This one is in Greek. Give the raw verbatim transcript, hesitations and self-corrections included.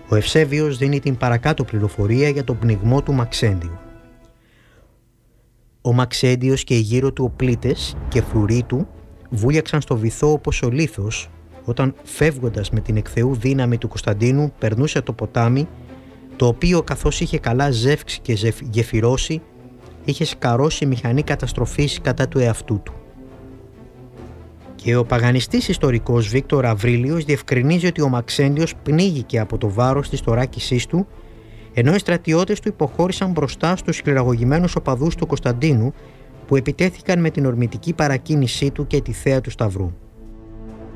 Ο Ευσέβιος δίνει την παρακάτω πληροφορία για τον πνιγμό του Μαξέντιου. Ο Μαξέντιος και οι γύρω του οπλίτες και φρουροί του βούλιαξαν στο βυθό όπως ο λίθος, όταν φεύγοντας με την εκ Θεού δύναμη του Κωνσταντίνου περνούσε το ποτάμι, το οποίο καθώς είχε καλά ζεύξει και γεφυρώσει, είχε σκαρώσει μηχανή καταστροφής κατά του εαυτού του. Και ο παγανιστής ιστορικός Βίκτορ Αβρίλιος διευκρινίζει ότι ο Μαξέντιος πνίγηκε από το βάρος της θωράκισής του, ενώ οι στρατιώτες του υποχώρησαν μπροστά στους σκληραγωγημένους οπαδούς του Κωνσταντίνου, που επιτέθηκαν με την ορμητική παρακίνησή του και τη θέα του Σταυρού.